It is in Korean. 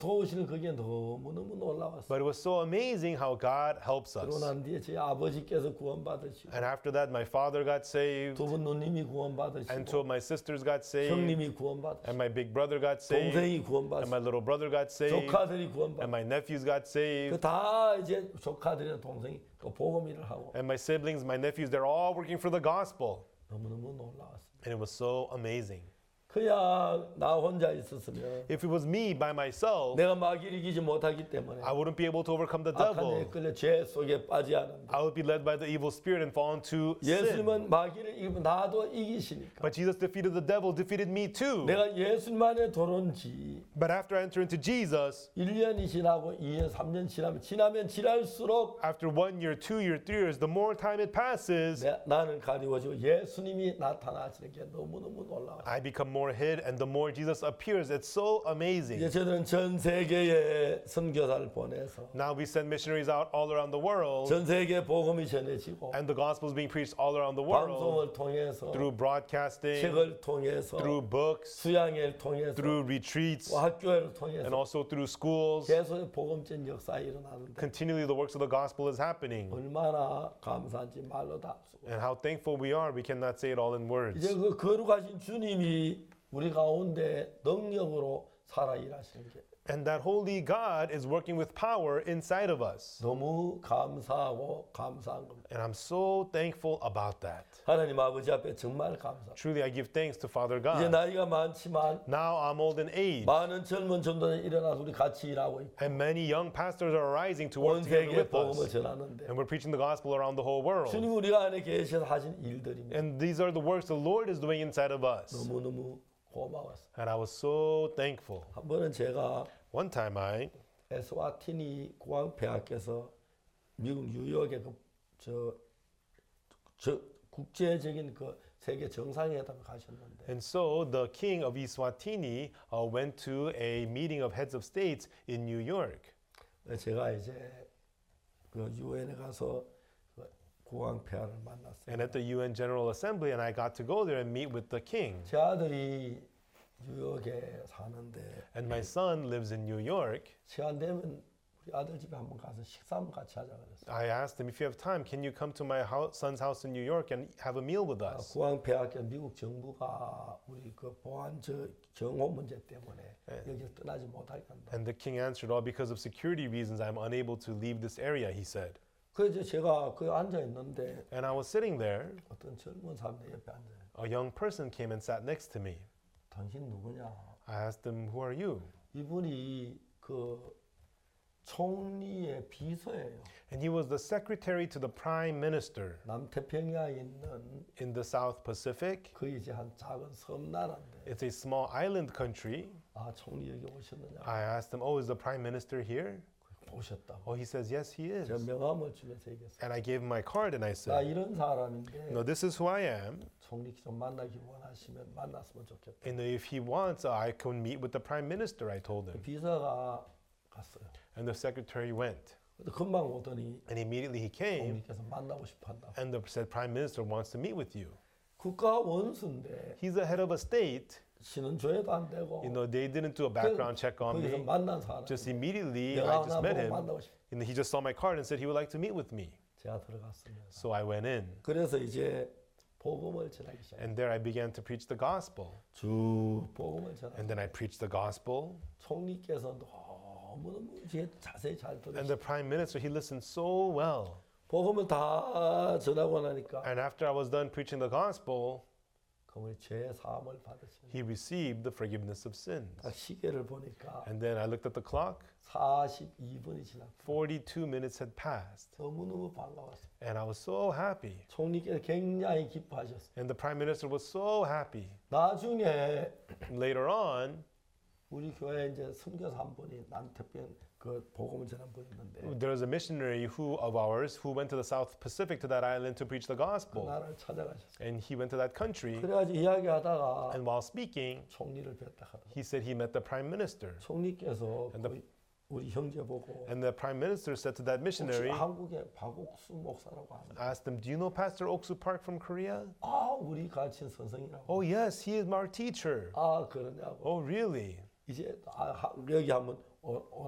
도우시는 그게 너무너무 놀라웠어요. But it was so amazing how God helps 그러고 us. 난 뒤에 제 아버지께서 구원받으시고 And after that, my father got saved, 두 분 누님이 and two 구원받으시고 of my sisters got saved, 형님이 구원받으시고 and my big brother got saved, 동생이 and 구원받으시고 my little brother got saved, 조카들이 and 구원받으시고 my nephews got saved, 다 이제 조카들이나 동생이 그 복음 일을 하고 and my siblings, my nephews, they're all working for the gospel. 너무너무 놀라웠습니다. And it was so amazing. 그야 나 혼자 있었으면 If it was me by myself, 내가 마귀를 이기지 못하기 때문에 I wouldn't be able to overcome the 악한 devil. 데 끌려 죄 속에 빠지지 않는데 I would be led by the evil spirit and fall into sin. 예수님은 마귀를 이기면 나도 이기시니까 But Jesus defeated the devil, defeated me too. 내가 예수님만에 들어온 지 But after I enter into Jesus, 1년이 지나고 2년, 3년 지나면 지날수록 after 1 year, 2 year, 3 years, the more time it passes, 나는 가리워지고 예수님이 나타나시는 게 너무너무 놀라워요. I become more hid, and the more Jesus appears, it's so amazing. 이제 저들은 전 세계에 선교사를 보내서 Now we send missionaries out all around the world, 전 세계 복음이 전해지고 and the gospel is being preached all around the world 방송을 통해서 through broadcasting, 책을 통해서 through books, 수양회를 통해서 through retreats, 학교를 and 통해서 also through schools. 계속 복음전 역사가 일어나는데 Continually, the works of the gospel is happening. 얼마나 감사한지 말로 다 없고 And how thankful we are, we cannot say it all in words. 이제 그 거룩하신 주님이 우리 가운데 능력으로 살아 일하시는 게 And that holy God is working with power inside of us. 너무 감사하고 감사한 겁니다. And I'm so thankful about that. 하나님 아버지 앞에 정말 감사합니다. Truly, I give thanks to Father 이제 God. 나이가 많지만 Now I'm old in age, 많은 젊은 전도자들이 일어나서 우리 같이 일하고 있고 and many young pastors are arising to 온 work together 세계에 with 복음을 us. 전하는데 And we're preaching the gospel around the whole world. 주님 우리가 안에 계셔서 하신 일들입니다. And these are the works the Lord is doing inside of us. 너무너무 고마웠어요. And I was so thankful. 한 번은 제가 One time 에스와티니 국왕폐하께서 미국 뉴욕의 국제적인 그 세계 정상회담에 가셨는데 And so the king of Eswatini went to a meeting of heads of states in New York. 제가 이제 그 유엔에 가서 그 국왕폐하를 만났어요. And at the UN General Assembly, and I got to go there and meet with the king. 제 아들이 뉴욕에 사는데 And my son lives in New York. 시간 되면 우리 아들 집에 한번 가서 식사 한번 같이 하자 그랬어요. I asked him, if you have time, can you come to my son's house in New York and have a meal with us? 국왕폐하께 미국 정부가 우리 그 보안 경호 문제 때문에 여기를 떠나지 못하게 한다. And the king answered, oh, because of security reasons, I'm unable to leave this area, he said. 그래서 제가 거기 앉아 있는데 And I was sitting there. 어떤 젊은 사람 내 옆에 앉아요. A young person came and sat next to me. 당신 누구냐? I asked him, who are you? 이분이 그 총리의 비서예요. And he was the secretary to the prime minister 남태평양에 있는 in the South Pacific. 그 이제 한 작은 섬나라인데 It's a small island country. 아 총리 여기 오셨느냐? I asked him, oh, is the prime minister here? 오셨다고. Oh, he says, yes, he is. 제가 명함을 주면서 얘기했어요. And I gave him my card and I 나 said, 이런 사람인데 no, this is who I am. 총리 좀 만나기 원하시면 만났으면 좋겠다. And if he wants, I can meet with the prime minister, I told him. 비서가 갔어요. And the secretary went. 근데 금방 오더니 And immediately he came 총리께서 만나고 싶어 한다. and the said prime minister wants to meet with you. 국가 원수인데 He's the head of a state. 신원조회도 안 되고 You know, they didn't do a background check on 거기서 me. 만난 사람. Just immediately, 내가 I just 하나 met 보고 him. 만나고 싶어. And he just saw my card and said he would like to meet with me. 제가 들어갔습니다. So I went in. 그래서 이제 복음을 전하기 시작했어요. And there I began to preach the gospel. 쭉 복음을 전하고 And then I preached the gospel. 총리께서 너무너무 이제 자세히 잘 And 들으시고 the prime minister, he listened so well. 복음을 다 전하고 나니까 And after I was done preaching the gospel, 그분이 죄 사함을 받으십니다. he received the forgiveness of sins. 딱 시계를 보니까 And then I looked at the clock. 42분이 지났고 42 minutes had passed. 너무너무 반가웠어요. And I was so happy. 총리께서 굉장히 기뻐하셨어요. And the prime minister was so happy. 나중에 Later on, 우리 교회에 이제 선교사 한 분이 남태평 그 복음을 전한 분이 있는데 there was a missionary of ours who went to the South Pacific to that island to preach the 그 gospel. 나라를 찾아가셨어요. And he went to that country. 그래가지고 이야기하다가 And while speaking, 총리를 뵀다 하더라고요. he said he met the prime minister. 총리께서 And the- 우리 형제 보고 And the prime minister said to that 혹시 missionary, 한국의 박옥수 목사라고 하는데 asked him, do you know Pastor Oksu Park from Korea? 아 우리 가르친 선생이라고 Oh, yes, he is our teacher. 아 그러냐고 Oh, really? 이제 여기 한번 오-